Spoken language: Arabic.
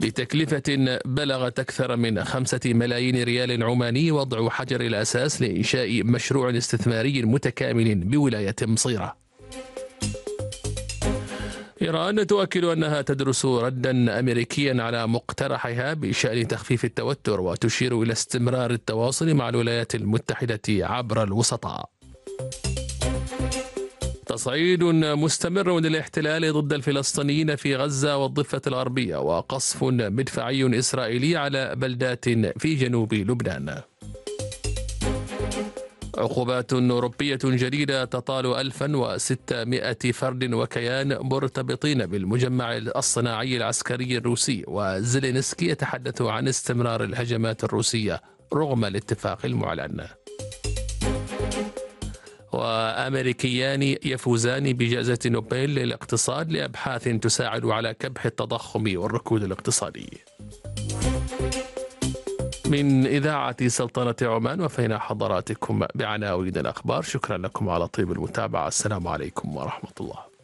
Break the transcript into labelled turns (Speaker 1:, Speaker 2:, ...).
Speaker 1: بتكلفة بلغت أكثر من 5 ملايين ريال عماني وضع حجر الأساس لإنشاء مشروع استثماري متكامل بولاية مصيرة. إيران تؤكد أنها تدرس ردا أمريكيا على مقترحها بشأن تخفيف التوتر، وتشير إلى استمرار التواصل مع الولايات المتحدة عبر الوسطاء. تصعيد مستمر للاحتلال ضد الفلسطينيين في غزة والضفة الغربية، وقصف مدفعي إسرائيلي على بلدات في جنوب لبنان. عقوبات أوروبية جديدة تطال 1600 فرد وكيان مرتبطين بالمجمع الصناعي العسكري الروسي، وزيلينسكي يتحدث عن استمرار الهجمات الروسية رغم الاتفاق المعلن. وأمريكيان يفوزان بجائزة نوبل للاقتصاد لأبحاث تساعد على كبح التضخم والركود الاقتصادي. من إذاعة سلطنة عمان وفينا حضراتكم بعناوين الأخبار. شكرا لكم على طيب المتابعة. السلام عليكم ورحمة الله.